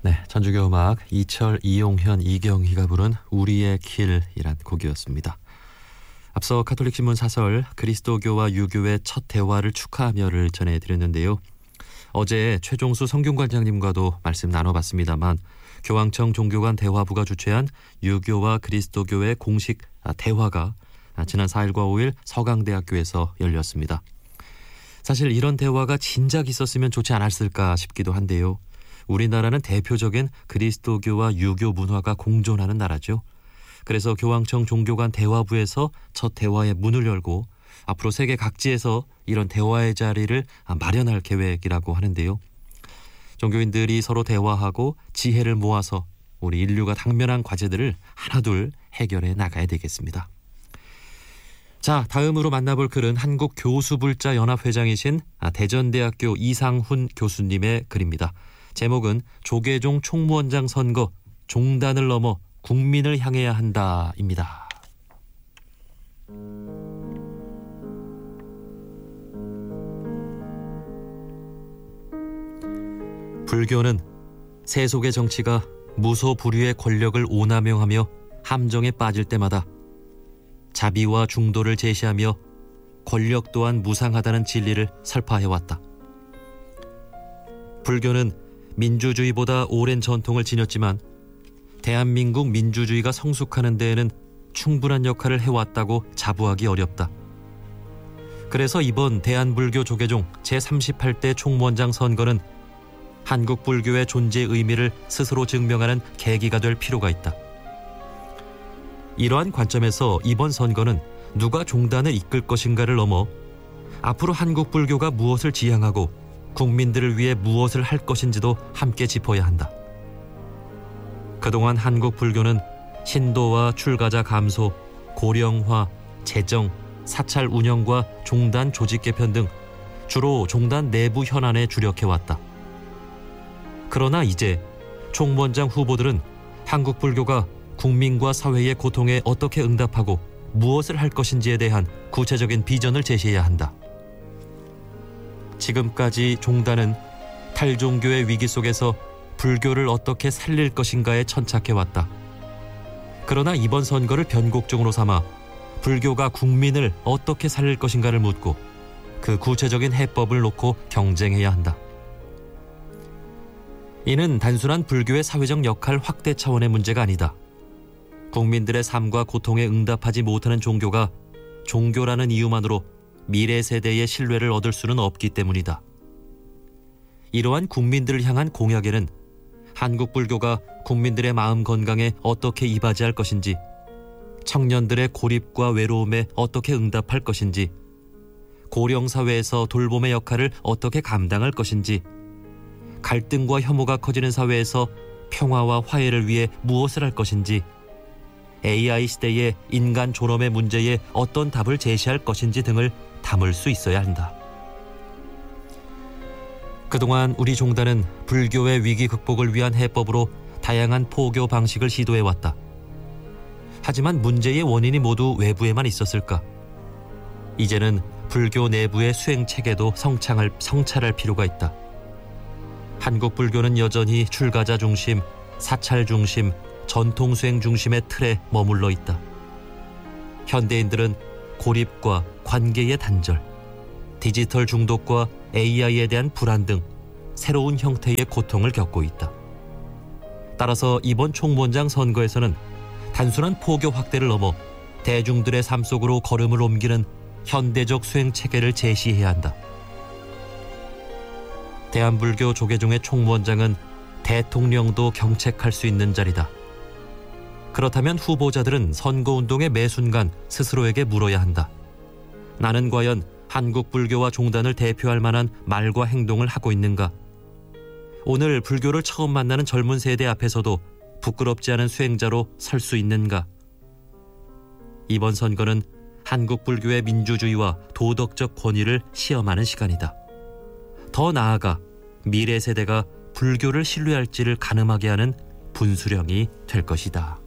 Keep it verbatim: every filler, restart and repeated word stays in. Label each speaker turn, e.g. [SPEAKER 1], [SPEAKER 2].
[SPEAKER 1] 네, 전주교 음악 이철, 이용현, 이경희가 부른 우리의 길이란 곡이었습니다. 앞서 가톨릭 신문 사설 그리스도교와 유교의 첫 대화를 축하하며를 전해드렸는데요. 어제 최종수 성균관장님과도 말씀 나눠봤습니다만 교황청 종교관 대화부가 주최한 유교와 그리스도교의 공식 대화가 지난 사일과 오일 서강대학교에서 열렸습니다. 사실 이런 대화가 진작 있었으면 좋지 않았을까 싶기도 한데요. 우리나라는 대표적인 그리스도교와 유교 문화가 공존하는 나라죠. 그래서 교황청 종교관 대화부에서 첫 대화의 문을 열고 앞으로 세계 각지에서 이런 대화의 자리를 마련할 계획이라고 하는데요. 종교인들이 서로 대화하고 지혜를 모아서 우리 인류가 당면한 과제들을 하나둘 해결해 나가야 되겠습니다. 자, 다음으로 만나볼 글은 한국교수불자연합회장이신 대전대학교 이상훈 교수님의 글입니다. 제목은 조계종 총무원장 선거 종단을 넘어 국민을 향해야 한다입니다. 불교는 세속의 정치가 무소불위의 권력을 오남용하며 함정에 빠질 때마다 자비와 중도를 제시하며 권력 또한 무상하다는 진리를 설파해왔다. 불교는 민주주의보다 오랜 전통을 지녔지만 대한민국 민주주의가 성숙하는 데에는 충분한 역할을 해왔다고 자부하기 어렵다. 그래서 이번 대한불교 조계종 제삼십팔 대 총무원장 선거는 한국 불교의 존재의 의미를 스스로 증명하는 계기가 될 필요가 있다. 이러한 관점에서 이번 선거는 누가 종단을 이끌 것인가를 넘어 앞으로 한국 불교가 무엇을 지향하고 국민들을 위해 무엇을 할 것인지도 함께 짚어야 한다. 그동안 한국 불교는 신도와 출가자 감소, 고령화, 재정, 사찰 운영과 종단 조직 개편 등 주로 종단 내부 현안에 주력해왔다. 그러나 이제 총무원장 후보들은 한국 불교가 국민과 사회의 고통에 어떻게 응답하고 무엇을 할 것인지에 대한 구체적인 비전을 제시해야 한다. 지금까지 종단은 탈종교의 위기 속에서 불교를 어떻게 살릴 것인가에 천착해왔다. 그러나 이번 선거를 변곡점으로 삼아 불교가 국민을 어떻게 살릴 것인가를 묻고 그 구체적인 해법을 놓고 경쟁해야 한다. 이는 단순한 불교의 사회적 역할 확대 차원의 문제가 아니다. 국민들의 삶과 고통에 응답하지 못하는 종교가 종교라는 이유만으로 미래 세대의 신뢰를 얻을 수는 없기 때문이다. 이러한 국민들을 향한 공약에는 한국 불교가 국민들의 마음 건강에 어떻게 이바지할 것인지, 청년들의 고립과 외로움에 어떻게 응답할 것인지, 고령 사회에서 돌봄의 역할을 어떻게 감당할 것인지, 갈등과 혐오가 커지는 사회에서 평화와 화해를 위해 무엇을 할 것인지, 에이아이 시대의 인간 존엄의 문제에 어떤 답을 제시할 것인지 등을 담을 수 있어야 한다. 그동안 우리 종단은 불교의 위기 극복을 위한 해법으로 다양한 포교 방식을 시도해왔다. 하지만 문제의 원인이 모두 외부에만 있었을까? 이제는 불교 내부의 수행 체계도 성창할, 성찰할 필요가 있다. 한국 불교는 여전히 출가자 중심, 사찰 중심, 전통 수행 중심의 틀에 머물러 있다. 현대인들은 고립과 관계의 단절, 디지털 중독과 에이아이에 대한 불안 등 새로운 형태의 고통을 겪고 있다. 따라서 이번 총무원장 선거에서는 단순한 포교 확대를 넘어 대중들의 삶 속으로 걸음을 옮기는 현대적 수행 체계를 제시해야 한다. 대한불교 조계종의 총무원장은 대통령도 경책할 수 있는 자리다. 그렇다면 후보자들은 선거운동의 매 순간 스스로에게 물어야 한다. 나는 과연 한국 불교와 종단을 대표할 만한 말과 행동을 하고 있는가? 오늘 불교를 처음 만나는 젊은 세대 앞에서도 부끄럽지 않은 수행자로 설 수 있는가? 이번 선거는 한국 불교의 민주주의와 도덕적 권위를 시험하는 시간이다. 더 나아가 미래 세대가 불교를 신뢰할지를 가늠하게 하는 분수령이 될 것이다.